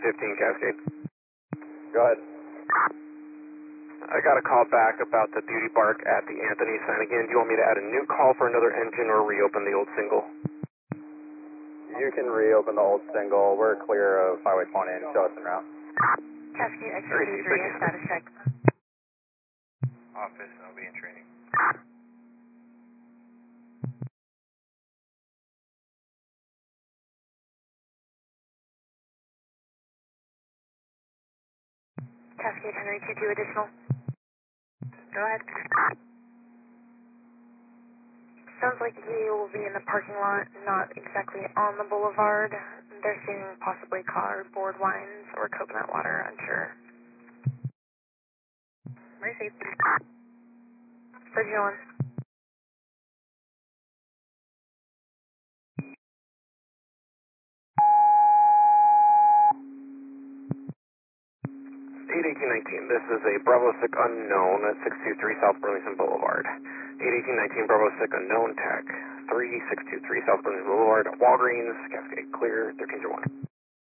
15 Cascade. Go ahead. I got a call back about the beauty bark at the Anthony sign again. Do you want me to add a new call for another engine or reopen the old single? You can reopen the old single. We're clear of Highway 20 and show us en route. Cascade X-23, status check. Office, I'll be in training. Cascade Henry 22 additional. Go ahead. Sounds like he will be in the parking lot, not exactly on the boulevard. They're seeing possibly cardboard wines or coconut water, unsure. Received. Bridge on. This is a Bravo 6 unknown at 623 South Burlington Boulevard. 81819 Bravo 6 unknown tech 3623 South Burlington Boulevard, Walgreens, Cascade clear, 1301.